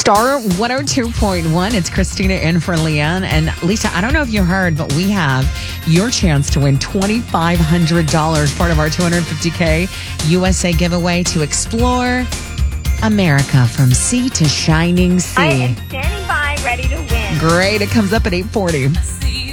Star 102.1. It's Christina in for Leanne. And Lisa, I don't know if you heard, but we have your chance to win $2,500, part of our $250K USA giveaway to explore America from sea to shining sea. I am standing by, ready to win. Great. It comes up at 8:40.